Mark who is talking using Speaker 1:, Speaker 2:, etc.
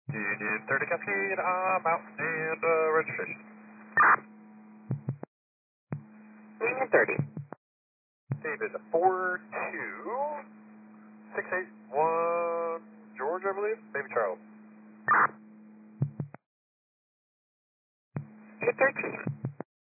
Speaker 1: Union 30 Cascade, I'm out, and registration.
Speaker 2: Union 30.
Speaker 1: David, 42681 George, I believe, maybe Charles.
Speaker 2: 813.